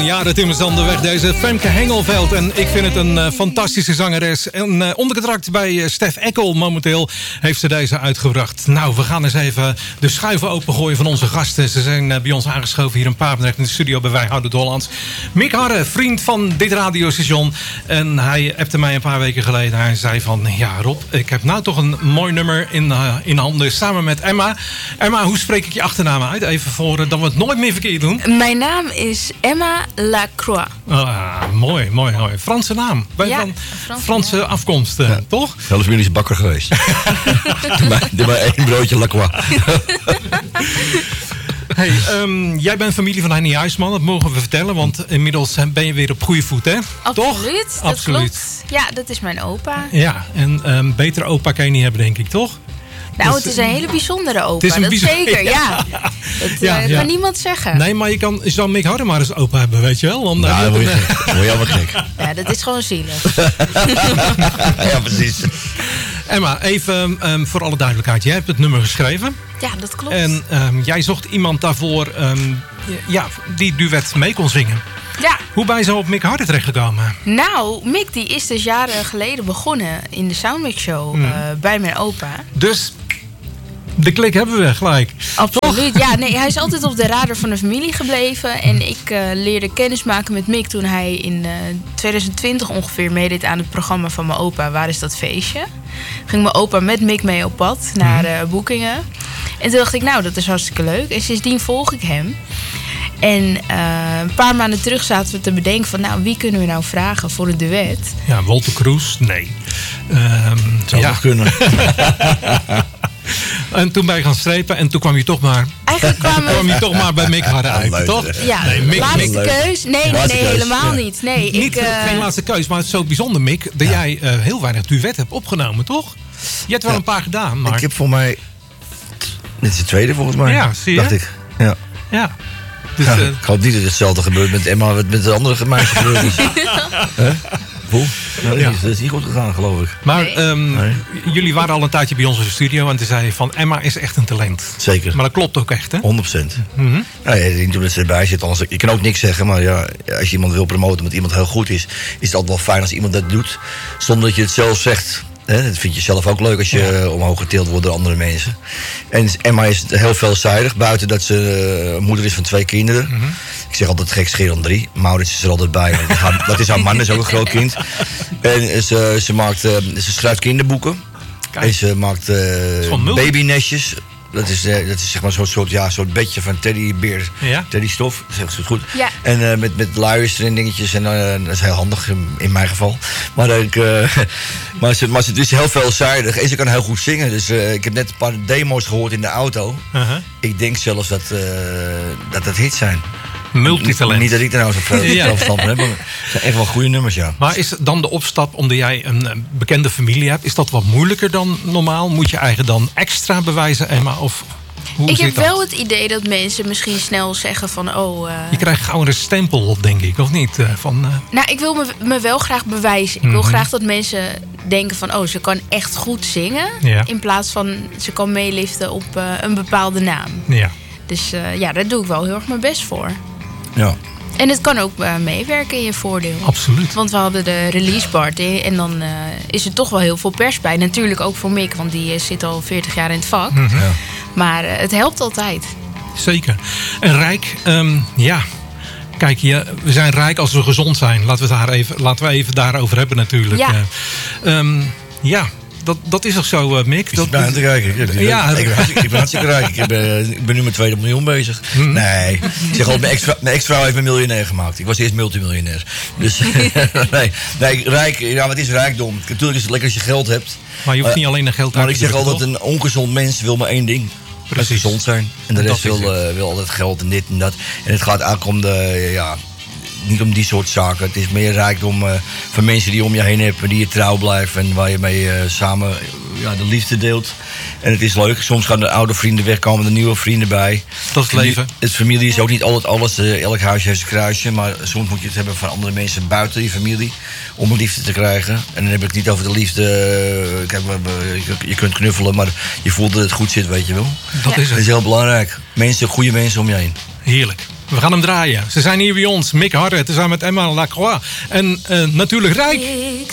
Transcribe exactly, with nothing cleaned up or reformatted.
jaren timmers aan de weg, deze Femke Hengelveld. En ik vind het een uh, fantastische zangeres. En uh, onder contract bij uh, Stef Eckel momenteel heeft ze deze uitgebracht. Nou, we gaan eens even de schuiven opengooien van onze gasten. Ze zijn uh, bij ons aangeschoven hier in Papendrecht in de studio bij Wij Houden het Hollands. Mick Harre, vriend van dit radiostation. En hij appte mij een paar weken geleden. Hij zei van, ja Rob, ik heb nou toch een mooi nummer in, uh, in handen samen met Emma. Emma, hoe spreek ik je achternaam uit? Even voor uh, dat we het nooit meer verkeerd doen. Mijn naam is Emma Lacroix. Ah, mooi, mooi, mooi. Franse naam. Bij ja, van Frans, Franse ja. afkomst, uh, ja. Toch? Zelfs jullie is bakker geweest. Doe maar, doe maar één broodje Lacroix. Hey, um, jij bent familie van Henny Huisman, dat mogen we vertellen. Want inmiddels ben je weer op goede voet, hè? Absoluut, toch? dat Absoluut. klopt. Ja, dat is mijn opa. Ja, en um, betere opa kan je niet hebben, denk ik, toch? Nou, dus, het is een hele bijzondere opa, het is een dat bijzonder, zeker, ja. ja. ja. Dat Ja, uh, ja. kan niemand zeggen. Nee, maar je kan Jean Mick Harre maar eens opa hebben, weet je wel? Dan Nou, heb dan je word je een, gek. Dan word je allemaal gek. Ja, dat is gewoon zielig. Ja, precies. Emma, even um, voor alle duidelijkheid. Jij hebt het nummer geschreven. Ja, dat klopt. En um, jij zocht iemand daarvoor um, ja, die duet mee kon zingen. Ja. Hoe ben je zo op Mick Harre terechtgekomen? Nou, Mick die is dus jaren geleden begonnen in de Soundmix Show Mm. uh, bij mijn opa. Dus de klik hebben we gelijk. Absoluut. Ja, nee, hij is altijd op de radar van de familie gebleven. En ik uh, leerde kennis maken met Mick toen hij in uh, twintig twintig ongeveer meedeed aan het programma van mijn opa. Waar is dat feestje? Ging mijn opa met Mick mee op pad naar uh, Boekingen. En toen dacht ik, nou, dat is hartstikke leuk. En sindsdien volg ik hem. En uh, een paar maanden terug zaten we te bedenken van, nou, wie kunnen we nou vragen voor een duet? Ja, Walter Cruz? Nee. Um, Zou ja. nog kunnen. En toen ben je gaan strepen en toen kwam je toch maar, Eigenlijk kwamen kwam je toch maar bij Mick Harre uit, Leuk, toch? hè? Ja, Nee, Mick, laatste Mick, keus? Nee, nee, Laatste nee, keus, helemaal ja. niet. Nee, Niet, ik, uh, geen laatste keus, maar het is zo bijzonder, Mick, dat Ja. jij uh, heel weinig duet hebt opgenomen, toch? Je hebt wel Ja. een paar gedaan, maar... Ik heb voor mij... Dit is de tweede volgens mij. Ja, zie je? Dacht ik. Ja. Ja. Dus, Ja, uh, ik hoop niet dat hetzelfde gebeurt met Emma wat met de andere meisjes gebeurd is. Hè? Hoe? Nou, dat, Ja. is, dat is niet goed gegaan, geloof ik. maar Nee. um, Nee. jullie waren al een tijdje bij ons in de studio en toen zei je van Emma is echt een talent. Zeker. Maar dat klopt ook echt, hè? honderd procent. Mhm. Ja, ja, niet toen het erbij zit. Anders, je kan ook niks zeggen, maar ja, als je iemand wil promoten met iemand heel goed is, is het altijd wel fijn als iemand dat doet, zonder dat je het zelf zegt. Hè, dat vind je zelf ook leuk als je Ja. uh, omhoog getild wordt door andere mensen. En Emma is heel veelzijdig, buiten dat ze uh, moeder is van twee kinderen. Mhm. Ik zeg altijd gekscherend drie. Maurits is er altijd bij. Dat is haar, dat is haar man, dat is ook een groot kind. En ze, ze, maakt, uh, ze schrijft kinderboeken. Kijk. En ze maakt uh, gewoon multi- babynestjes. Dat is, uh, dat is zeg maar zo'n soort, ja, soort bedje van teddybeer, Ja. teddystof, zegt ze het goed. Ja. En uh, met, met luiers erin dingetjes. En uh, dat is heel handig in, in mijn geval. Maar, ik, uh, maar, ze, maar ze is heel veelzijdig en ze kan heel goed zingen. Dus uh, ik heb net een paar demo's gehoord in de auto. Uh-huh. Ik denk zelfs dat uh, dat, dat hits zijn. Multitalent. Niet dat ik er nou zo veel Ja. verstand van heb, maar het zijn echt wel goede nummers, ja. Maar is dan de opstap, omdat jij een uh, bekende familie hebt, is dat wat moeilijker dan normaal? Moet je eigen dan extra bewijzen, Emma? Of hoe ik zit heb dat? wel het idee dat mensen misschien snel zeggen van, oh... Uh, Je krijgt gauw een stempel op, denk ik, of niet? Uh, van, uh, nou, ik wil me, me wel graag bewijzen. Ik wil Mhm. graag dat mensen denken van, oh, ze kan echt goed zingen. Ja. In plaats van, ze kan meeliften op uh, een bepaalde naam. ja. Dus uh, ja, daar doe ik wel heel erg mijn best voor. Ja. En het kan ook uh, meewerken in je voordeel. Absoluut. Want we hadden de release party en dan uh, is er toch wel heel veel pers bij. Natuurlijk ook voor Mick, want die uh, zit al veertig jaar in het vak. Mhm. Ja. Maar uh, het helpt altijd. Zeker. En rijk, um, ja. Kijk, je, we zijn rijk als we gezond zijn. Laten we het daar even, laten we even daarover hebben natuurlijk. Ja. Uh, um, ja, dat, dat is toch zo, uh, Mick? Ik Dat, zit bijna te kijken. Ik, ik, Ja. ik, ben hartstikke- ik ben hartstikke rijk. Ik, heb, uh, ik ben nu met tweede miljoen bezig. Mhm. Nee, ik zeg altijd, mijn ex-vrouw, mijn ex-vrouw heeft me miljonair gemaakt. Ik was eerst multimiljonair. Dus nee, nee, rijk, ja, wat is rijkdom? Natuurlijk is het lekker als je geld hebt. maar je hoeft Uh, niet alleen naar geld uit Maar te ik zeg drukken, altijd, een ongezond mens wil maar één ding. Dat is Precies. gezond zijn. En de En rest dat is wil, uh, wil altijd geld en dit en dat. En het gaat eigenlijk om de, ja, niet om die soort zaken. Het is meer rijkdom uh, van mensen die om je heen hebben, die je trouw blijven en waar je mee uh, samen uh, ja, de liefde deelt. En het is leuk. Soms gaan de oude vrienden weg, komen er nieuwe vrienden bij. Dat is het leven. Het familie is ook niet altijd alles. Uh, elk huisje heeft een kruisje. Maar soms moet je het hebben van andere mensen buiten die familie. Om liefde te krijgen. En dan heb ik het niet over de liefde. Uh, kijk, we, we, je, je kunt knuffelen, maar je voelt dat het goed zit, weet je wel. Dat Ja. is Dat het. is heel belangrijk. Mensen, goede mensen om je heen. Heerlijk. We gaan hem draaien. Ze zijn hier bij ons. Mick Harret, samen met Emma Lacroix. En uh, natuurlijk Rijk.